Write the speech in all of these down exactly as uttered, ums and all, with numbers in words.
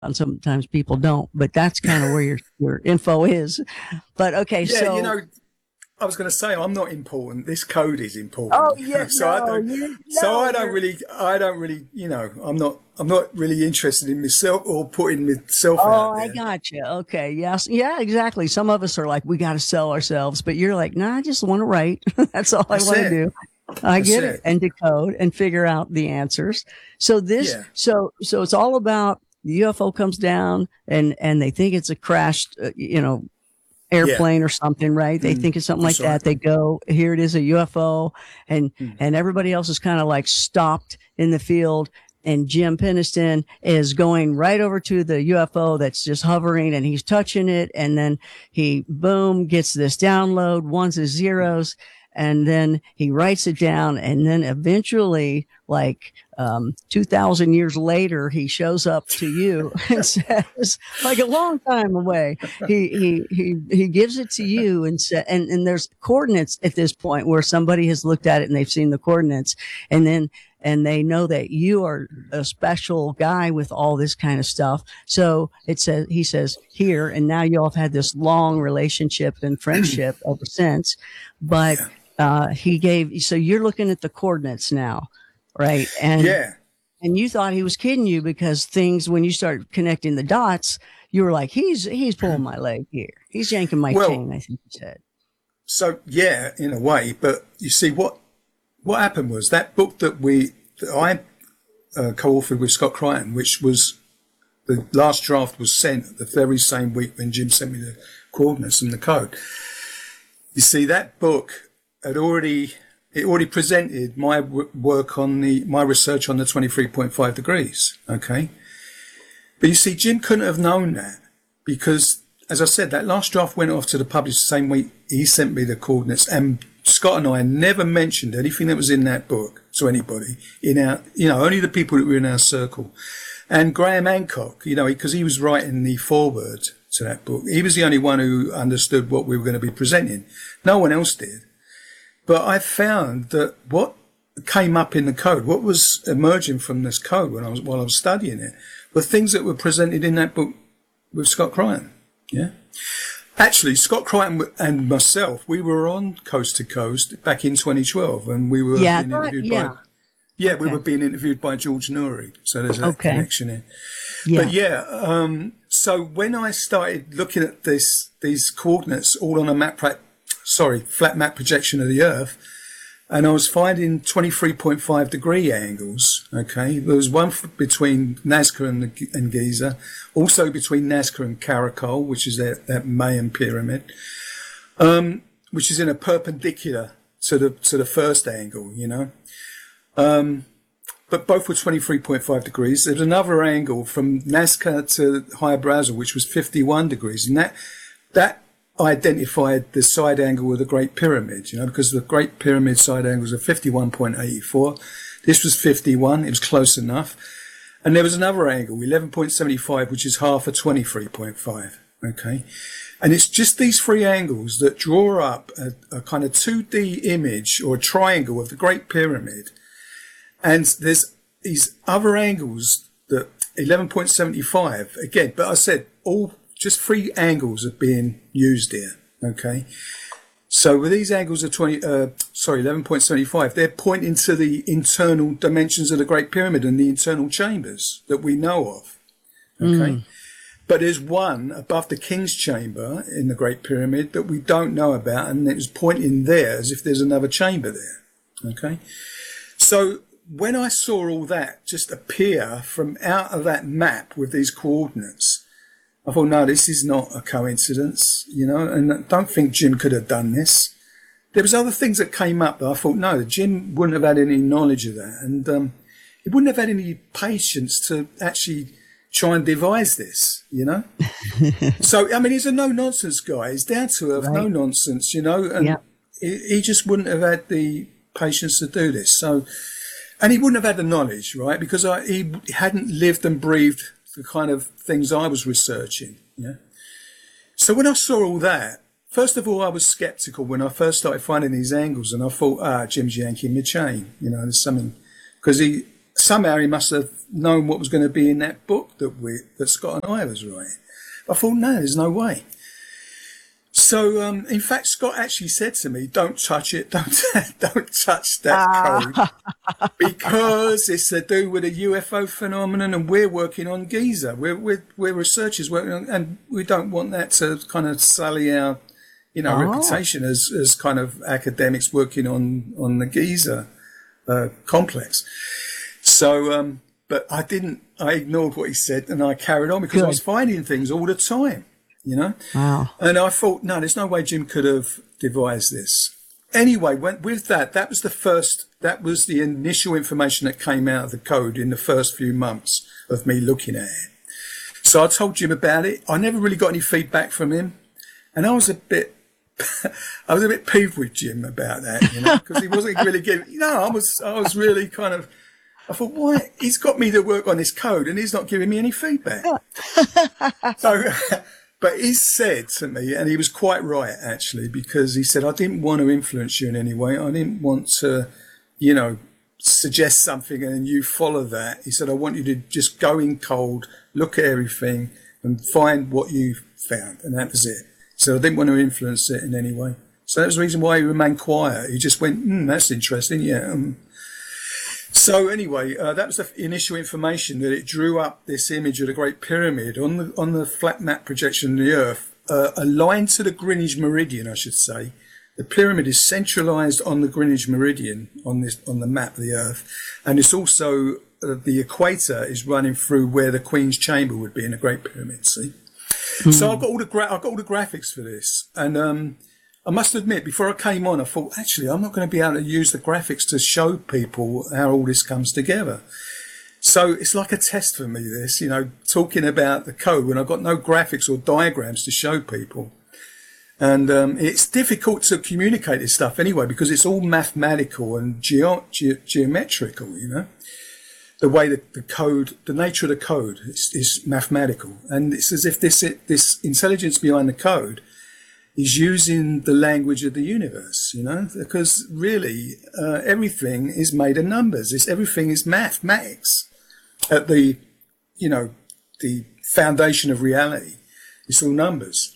and sometimes people don't, but that's kind of where your, your info is. But okay, Yeah, so. you know, I was going to say I'm not important. This code is Oh, important, yeah, so I no, don't. you, So no, I don't you're, really. I don't really. You know, I'm not. I'm not really interested in myself or putting myself oh, out I there. got you. Okay. Yes. Yeah, exactly. Some of us are like, we got to sell ourselves, but you're like, nah, I just want to write. That's all I That's want to it. do. I That's get it. it. And decode and figure out the answers. So this, Yeah. so, so it's all about the U F O comes down and, and they think it's a crashed, uh, you know, Yeah. airplane or something, right? They Mm, think it's something like that's right. that. They go, here it is, a U F O, and Mm. and everybody else is kind of like stopped in the field. And Jim Peniston is going right over to the U F O that's just hovering, and he's touching it, and then he boom gets this download, ones and zeros, and then he writes it down, and then eventually, like um, two thousand years later, he shows up to you and says, like a long time away, he he he he gives it to you and sa- and and there's coordinates at this point where somebody has looked at it and they've seen the coordinates, and then and they know that you are a special guy with all this kind of stuff. So it says he says here, and now you all have had this long relationship and friendship ever since. But Yeah. uh, he gave so you're looking at the coordinates now, right? And Yeah. and you thought he was kidding you because things when you start connecting the dots, you were like, he's he's pulling my leg here. He's yanking my Well, chain, I think you said. so yeah, in a way, but you see what what happened was that book that we that I uh, co-authored with Scott Crichton, which was the last draft was sent the very same week when Jim sent me the coordinates and the code. You see, that book had already it already presented my w- work on the my research on the twenty-three point five degrees. Okay, but you see, Jim couldn't have known that because, as I said, that last draft went off to the publisher the same week he sent me the coordinates, and Scott and I never mentioned anything that was in that book to anybody in our, you know, only the people that were in our circle. And Graham Hancock, you know, because he, he was writing the foreword to that book, he was the only one who understood what we were going to be presenting. No one else did. But I found that what came up in the code, what was emerging from this code when I was while I was studying it, were things that were presented in that book with Scott Crichton. Yeah. Actually, Scott Crichton and myself, we were on Coast to Coast back in twenty twelve, and we were Yeah, being that, interviewed yeah. by yeah, we Okay. were being interviewed by George Noory. So there's a Okay. connection here. Yeah. But yeah, um, so when I started looking at this, these coordinates all on a map, pra- sorry, flat map projection of the Earth, and I was finding twenty-three point five degree angles. Okay, there was one f- between Nazca and, the, and Giza, also between Nazca and Caracol, which is that, that Mayan pyramid, um, which is in a perpendicular to the to the first angle. You know. Um, but both were twenty-three point five degrees. There's another angle from Nazca to Hybrasil, which was fifty-one degrees. And that, that identified the side angle of the Great Pyramid, you know, because the Great Pyramid side angles are fifty-one point eight four. This was fifty-one. It was close enough. And there was another angle, eleven point seven five, which is half of twenty-three point five. Okay. And it's just these three angles that draw up a, a kind of two D image or a triangle of the Great Pyramid. And there's these other angles that eleven point seven five again, but I said all just three angles are being used here. Okay. So with these angles of twenty, uh, sorry, eleven point seven five, they're pointing to the internal dimensions of the Great Pyramid and the internal chambers that we know of. Okay. Mm. But there's one above the King's Chamber in the Great Pyramid that we don't know about. And it was pointing there as if there's another chamber there. Okay. So, when I saw all that just appear from out of that map with these coordinates, I thought, no, this is not a coincidence, you know, and I don't think Jim could have done this. There was other things that came up that I thought, no, Jim wouldn't have had any knowledge of that. And um, he wouldn't have had any patience to actually try and devise this, you know. So, I mean, he's a no-nonsense guy. He's down to earth, right. No nonsense, you know, and yeah. he, he just wouldn't have had the patience to do this. So, and he wouldn't have had the knowledge, right? Because I, he hadn't lived and breathed the kind of things I was researching. Yeah. So when I saw all that, first of all, I was skeptical when I first started finding these angles, and I thought, ah, Jim's yanking my chain. You know, there's something, because he somehow he must have known what was going to be in that book that we that Scott and I was writing. I thought, no, there's no way. So, um, in fact, Scott actually said to me, "Don't touch it, don't don't touch that Ah. code, because it's to do with a U F O phenomenon, and we're working on Giza. We're we're, we're researchers working on, and we don't want that to kind of sully our, you know, Oh. reputation as as kind of academics working on on the Giza uh, complex." So, um, but I didn't. I ignored what he said, and I carried on because I Good. was finding things all the time. You know, Wow. and I thought, no, there's no way Jim could have devised this. Anyway, when, with that, that was the first, that was the initial information that came out of the code in the first few months of me looking at it. So I told Jim about it. I never really got any feedback from him, and I was a bit, I was a bit peeved with Jim about that, you know, because he wasn't really giving. You know, I was, I was really kind of. I thought, why? He's got me to work on this code, and he's not giving me any feedback. So. But he said to me, and he was quite right, actually, because he said, I didn't want to influence you in any way. I didn't want to, you know, suggest something and you follow that. He said, I want you to just go in cold, look at everything and find what you found. And that was it. So I didn't want to influence it in any way. So that was the reason why he remained quiet. He just went, hmm, that's interesting. Yeah. Um, So anyway, uh, that was the initial information, that it drew up this image of the Great Pyramid on the on the flat map projection of the Earth, uh, aligned to the Greenwich Meridian, I should say. The pyramid is centralised on the Greenwich Meridian on this on the map of the Earth, and it's also uh, the equator is running through where the Queen's Chamber would be in the Great Pyramid. See, mm. so I've got all the gra- I've got all the graphics for this, and um, I must admit, before I came on, I thought, actually, I'm not going to be able to use the graphics to show people how all this comes together. So it's like a test for me, this, you know, talking about the code when I've got no graphics or diagrams to show people. And um, it's difficult to communicate this stuff anyway, because it's all mathematical and geo- ge- geometrical, you know. The way that the code, the nature of the code is, is mathematical. And it's as if this this intelligence behind the code is using the language of the universe, you know, because really uh, everything is made of numbers. It's, everything is mathematics at the, you know, the foundation of reality. It's all numbers.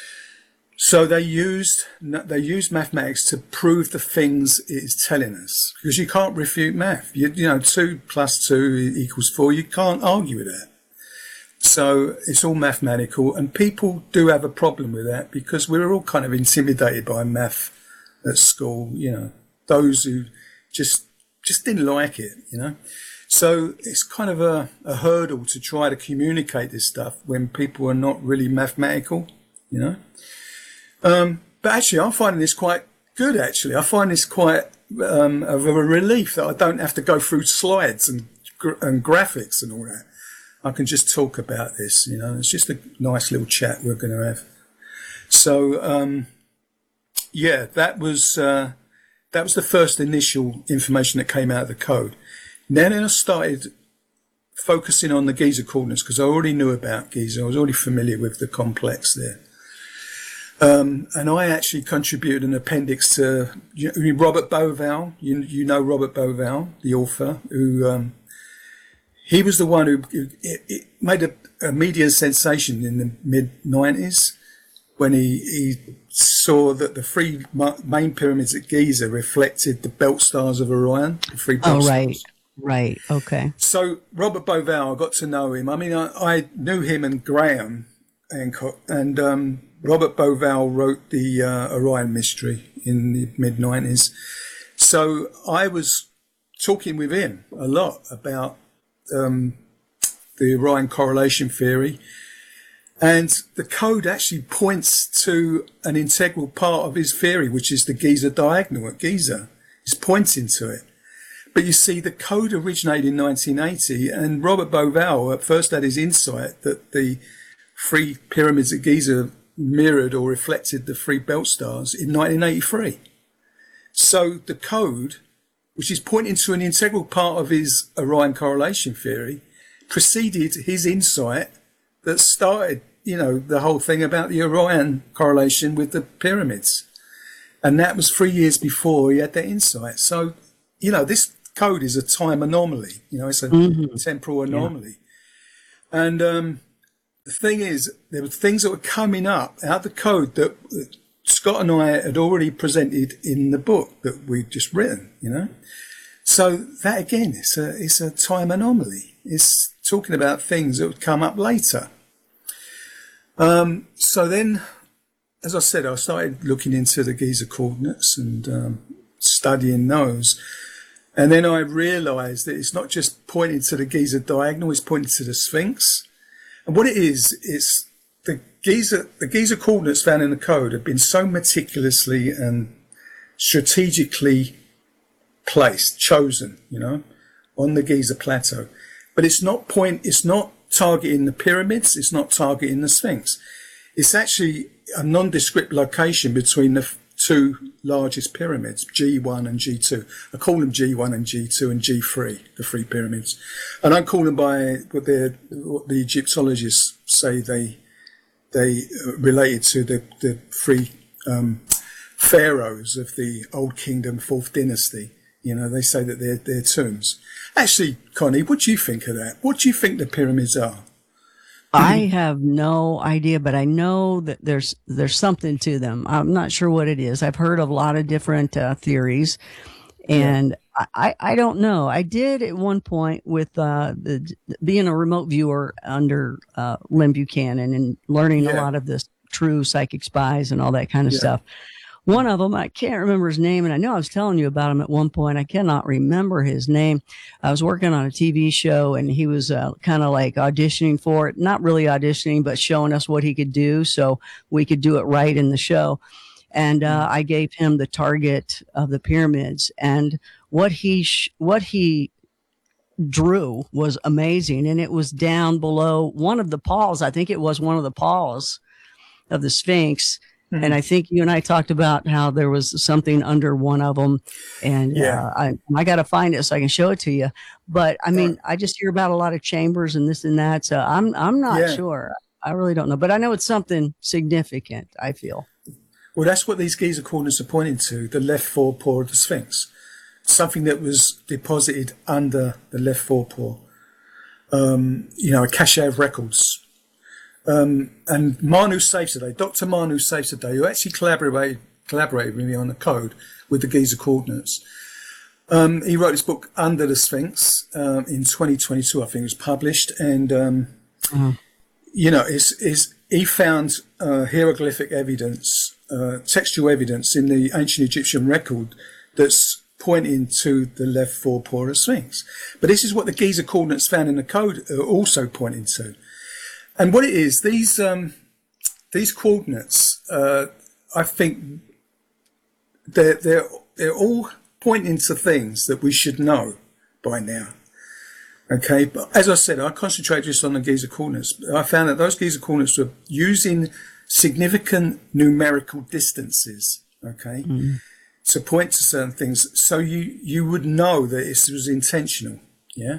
So they used they used mathematics to prove the things it is telling us, because you can't refute math. You, you know, two plus two equals four. You can't argue with that. So it's all mathematical, and people do have a problem with that because we were all kind of intimidated by math at school. You know, those who just just didn't like it. You know, so it's kind of a, a hurdle to try to communicate this stuff when people are not really mathematical. You know. Um, but actually, I'm finding this quite good, actually. I find this quite um, of a relief that I don't have to go through slides and, gra- and graphics and all that. I can just talk about this, you know. It's just a nice little chat we're going to have. So, um, yeah, that was uh, that was the first initial information that came out of the code. Then I started focusing on the Giza coordinates because I already knew about Giza. I was already familiar with the complex there. Um, and I actually contributed an appendix to you know, Robert Bauval. You, you know Robert Bauval, the author, who um, he was the one who, who it, it made a, a media sensation in the mid nineties when he, he saw that the three main pyramids at Giza reflected the belt stars of Orion. The three belt Oh, right. stars. Right. Okay. So Robert Bauval, I got to know him. I mean, I, I knew him and Graham Hancock, and um, Robert Bauval wrote the uh, Orion Mystery in the mid nineties. So I was talking with him a lot about um, the Orion correlation theory. And the code actually points to an integral part of his theory, which is the Giza diagonal at Giza. It's pointing to it. But you see, the code originated in nineteen eighty, and Robert Bauval at first had his insight that the three pyramids at Giza mirrored or reflected the three belt stars in nineteen eighty-three. So the code, which is pointing to an integral part of his Orion correlation theory, preceded his insight that started, you know, the whole thing about the Orion correlation with the pyramids. And that was three years before he had that insight. So, you know, this code is a time anomaly. You know, it's a Mm-hmm. temporal anomaly. Yeah. And um, the thing is, there were things that were coming up out of the code that, that Scott and I had already presented in the book that we'd just written, you know. So that, again, it's a, it's a time anomaly. It's talking about things that would come up later. Um, so then, as I said, I started looking into the Giza coordinates and um, studying those. And then I realised that it's not just pointing to the Giza diagonal, it's pointing to the Sphinx. And what it is, is the Giza, the Giza coordinates found in the code have been so meticulously and strategically placed, chosen, you know, on the Giza plateau. But it's not point, it's not targeting the pyramids, it's not targeting the Sphinx. It's actually a nondescript location between the two largest pyramids, G one and G two. I call them G one and G two and G three, the three pyramids. And I call them by what, what the Egyptologists say they they related to the, the three um, pharaohs of the Old Kingdom, Fourth Dynasty. You know, they say that they're, they're tombs. Actually, Connie, what do you think of that? What do you think the pyramids are? I have no idea, but I know that there's there's something to them. I'm not sure what it is. I've heard of a lot of different uh, theories, and yeah. I, I don't know. I did at one point with uh, the being a remote viewer under uh, Lynn Buchanan and learning yeah. a lot of this true psychic spies and all that kind of yeah. stuff. One of them, I can't remember his name, and I know I was telling you about him at one point. I cannot remember his name. I was working on a T V show, and he was uh, kind of like auditioning for it. Not really auditioning, but showing us what he could do so we could do it right in the show. And uh, I gave him the target of the pyramids, and what he sh- what he drew was amazing, and it was down below one of the paws. I think it was one of the paws of the Sphinx. And I think you and I talked about how there was something under one of them, and yeah. uh, I I got to find it so I can show it to you. But I mean, right. I just hear about a lot of chambers and this and that, so I'm I'm not yeah. sure. I really don't know, but I know it's something significant. I feel. Well, that's what these Giza coordinates are pointing to: the left forepaw of the Sphinx, something that was deposited under the left forepaw. Um, you know, a cache of records. Um, and Manu Safzadeh, Doctor Manu Safzadeh, who actually collaborated, collaborated with me on the code with the Giza coordinates. Um, he wrote this book, Under the Sphinx, um, in twenty twenty-two, I think it was published. And, um, mm-hmm. you know, it's, it's, he found uh, hieroglyphic evidence, uh, textual evidence in the ancient Egyptian record that's pointing to the left forepaw of the Sphinx. But this is what the Giza coordinates found in the code are also pointing to. And what it is, these um, these coordinates, uh, I think they're, they're, they're all pointing to things that we should know by now. Okay, but as I said, I concentrated just on the Giza coordinates. I found that those Giza coordinates were using significant numerical distances, okay, mm-hmm. to point to certain things. So you, you would know that this was intentional, yeah?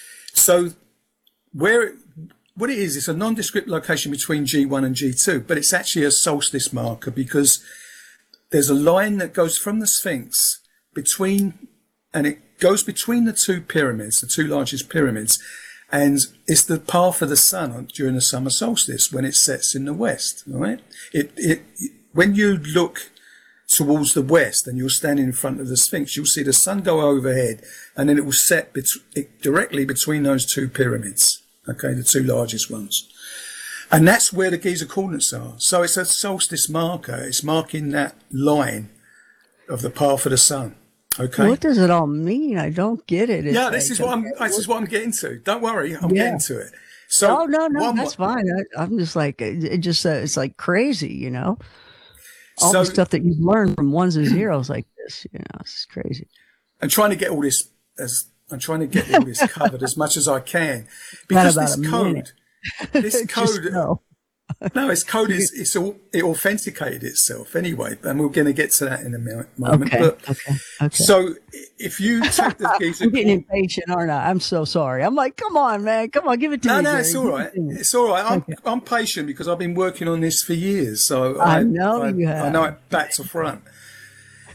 So where... What it is, it's a nondescript location between G one and G two, but it's actually a solstice marker because there's a line that goes from the Sphinx between, and it goes between the two pyramids, the two largest pyramids, and it's the path of the sun during the summer solstice when it sets in the west, all right? It, it, when you look towards the west and you're standing in front of the Sphinx, you'll see the sun go overhead and then it will set bet- it directly between those two pyramids. Okay, the two largest ones. And that's where the Giza coordinates are. So it's a solstice marker. It's marking that line of the path of the sun. Okay. What does it all mean? I don't get it. It's yeah, this like, is what I'm this is what I'm getting to. Don't worry, I'm yeah. getting to it. So oh, no, no, that's more. fine. I, I'm just like, it, it just, uh, it's like crazy, you know? All so, the stuff that you've learned from ones and zeros like this, you know, it's crazy. I'm trying to get all this as I'm trying to get all this covered as much as I can because this code, this code, no. no, this code is it's all it authenticated itself anyway, and we're going to get to that in a moment. Okay, but, okay, okay. So if you take the Giza, I'm getting impatient, aren't I? I'm so sorry. I'm like, come on, man, come on, give it to no, me. No, no, Gary. it's all right. It it's all right. I'm okay. I'm patient because I've been working on this for years, so I, I know I, you have. I know it back to front.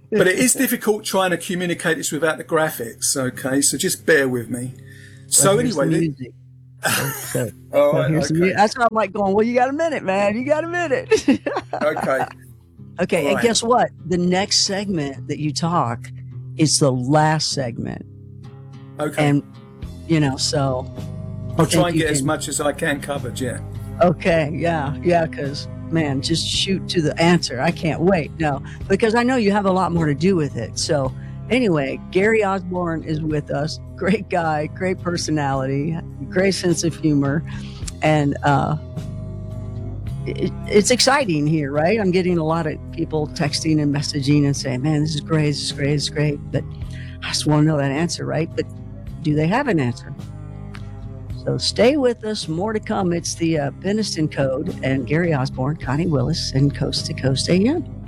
but it is difficult trying to communicate this without the graphics. Okay, so just bear with me. So Here's the anyway, the- music. So, so, all so right, here's the okay, mu- that's how I'm like going, well, you got a minute, man. You got a minute. okay, Okay, All and right. guess what? The next segment that you talk is the last segment. okay. And, you know, so, I'll think try and you get as can- much as I can covered. Yeah. okay, yeah, yeah, because, man, just shoot to the answer. I can't wait. No, because I know you have a lot more to do with it. So, anyway, Gary Osborne is with us. Great guy, great personality, great sense of humor. And, uh, it, it's exciting here, right? I'm getting a lot of people texting and messaging and saying, man, this is great, this is great, this is great. But I just want to know that answer, right? But do they have an answer? So stay with us. More to come. It's the uh, Peniston Code and Gary Osborne, Connie Willis, and Coast to Coast A M.